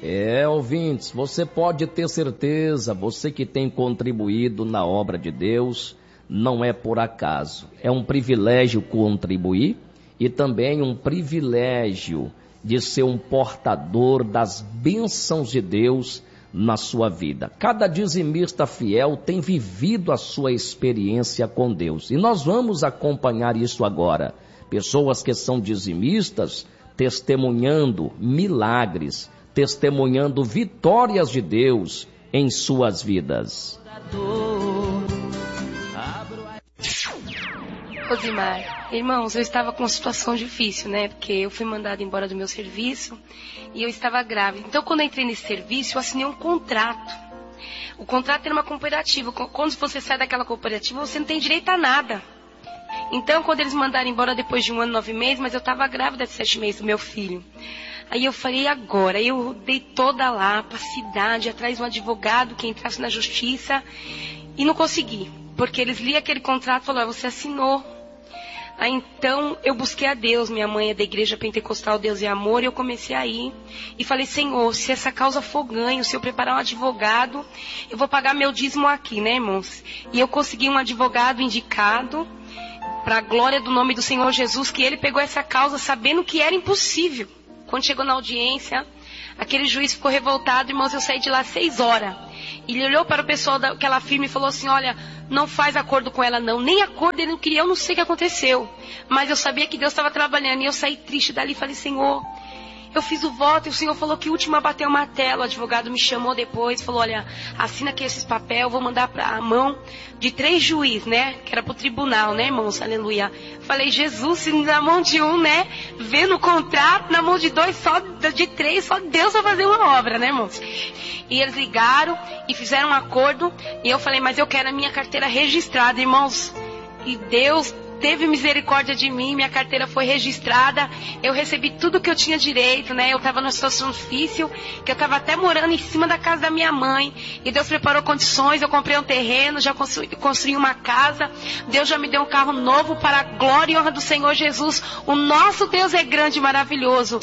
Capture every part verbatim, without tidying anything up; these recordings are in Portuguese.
É, ouvintes, você pode ter certeza, você que tem contribuído na obra de Deus, não é por acaso. É um privilégio contribuir e também um privilégio de ser um portador das bênçãos de Deus na sua vida. Cada dizimista fiel tem vivido a sua experiência com Deus. E nós vamos acompanhar isso agora. Pessoas que são dizimistas testemunhando milagres, testemunhando vitórias de Deus em suas vidas. Rosimar, irmãos, eu estava com uma situação difícil, né? Porque eu fui mandada embora do meu serviço e eu estava grávida. Então, quando eu entrei nesse serviço, eu assinei um contrato. O contrato era uma cooperativa. Quando você sai daquela cooperativa, você não tem direito a nada. Então, quando eles mandaram embora depois de um ano e nove meses, mas eu estava grávida de sete meses do meu filho. Aí eu falei, agora? Eu dei toda lá para a cidade, atrás de um advogado que entrasse na justiça e não consegui. Porque eles liam aquele contrato e falaram, você assinou. Aí então eu busquei a Deus, minha mãe é da igreja pentecostal Deus e Amor, e eu comecei a ir e falei, Senhor, se essa causa for ganho, se eu preparar um advogado, eu vou pagar meu dízimo aqui, né, irmãos? E eu consegui um advogado indicado, para a glória do nome do Senhor Jesus, que ele pegou essa causa sabendo que era impossível. Quando chegou na audiência, aquele juiz ficou revoltado, irmãos, eu saí de lá às seis horas. Ele olhou para o pessoal daquela firma e falou assim, olha, não faz acordo com ela não, nem acordo ele não queria, eu não sei o que aconteceu. Mas eu sabia que Deus estava trabalhando e eu saí triste dali e falei, Senhor, eu fiz o voto e o Senhor falou que o último a bater o martelo. O advogado me chamou depois, falou, olha, assina aqui esses papéis, vou mandar para a mão de três juízes, né? Que era para o tribunal, né, irmãos? Aleluia. Falei, Jesus, se na mão de um, né? Vendo o contrato, na mão de dois, só de três, só Deus vai fazer uma obra, né, irmãos? E eles ligaram e fizeram um acordo. E eu falei, mas eu quero a minha carteira registrada, irmãos. E Deus teve misericórdia de mim, minha carteira foi registrada, eu recebi tudo que eu tinha direito, né? Eu estava numa situação difícil, que eu estava até morando em cima da casa da minha mãe, e Deus preparou condições, eu comprei um terreno, já construí, construí uma casa, Deus já me deu um carro novo para a glória e honra do Senhor Jesus. O nosso Deus é grande e maravilhoso.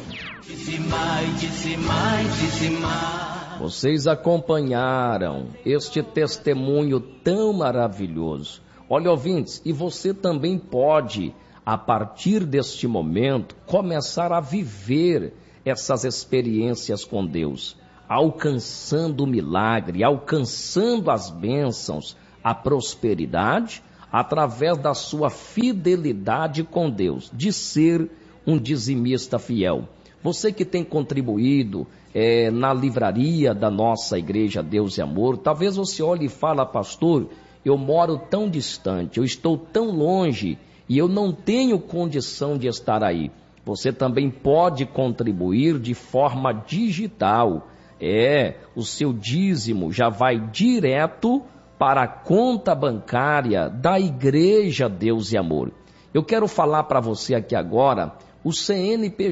Vocês acompanharam este testemunho tão maravilhoso. Olha, ouvintes, e você também pode, a partir deste momento, começar a viver essas experiências com Deus, alcançando o milagre, alcançando as bênçãos, a prosperidade, através da sua fidelidade com Deus, de ser um dizimista fiel. Você que tem contribuído é, na livraria da nossa igreja Deus e Amor, talvez você olhe e fale, pastor, eu moro tão distante, eu estou tão longe e eu não tenho condição de estar aí. Você também pode contribuir de forma digital. É, o seu dízimo já vai direto para a conta bancária da Igreja Deus e Amor. Eu quero falar para você aqui agora o C N P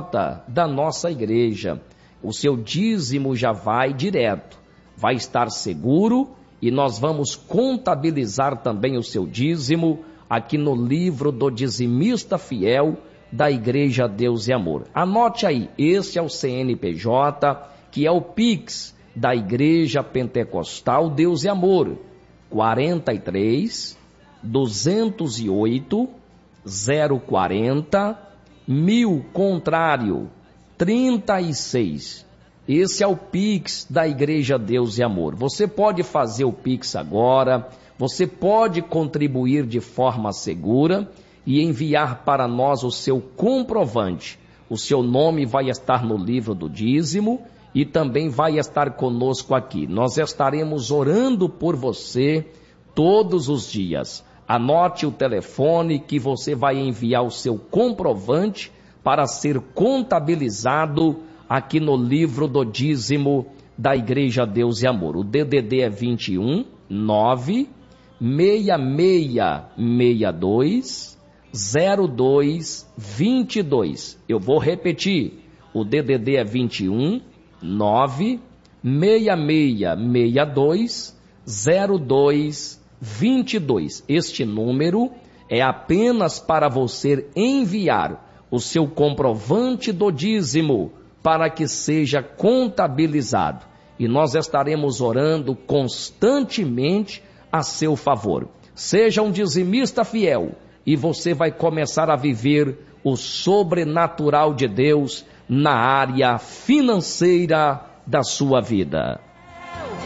J da nossa igreja. O seu dízimo já vai direto, vai estar seguro. E nós vamos contabilizar também o seu dízimo aqui no livro do dizimista fiel da Igreja Deus e Amor. Anote aí, esse é o C N P J, que é o Pix da Igreja Pentecostal Deus e Amor. quarenta e três, duzentos e oito, zero quarenta, mil, contrário, trinta e seis. Esse é o Pix da Igreja Deus e Amor. Você pode fazer o Pix agora, você pode contribuir de forma segura e enviar para nós o seu comprovante. O seu nome vai estar no livro do dízimo e também vai estar conosco aqui. Nós estaremos orando por você todos os dias. Anote o telefone que você vai enviar o seu comprovante para ser contabilizado aqui no livro do dízimo da Igreja Deus e Amor. O D D D é vinte e um, nove, seis seis seis dois, zero dois dois dois. Eu vou repetir. O D D D é vinte e um, nove, seis seis seis dois, zero dois dois dois. Este número é apenas para você enviar o seu comprovante do dízimo para que seja contabilizado. E nós estaremos orando constantemente a seu favor. Seja um dizimista fiel e você vai começar a viver o sobrenatural de Deus na área financeira da sua vida.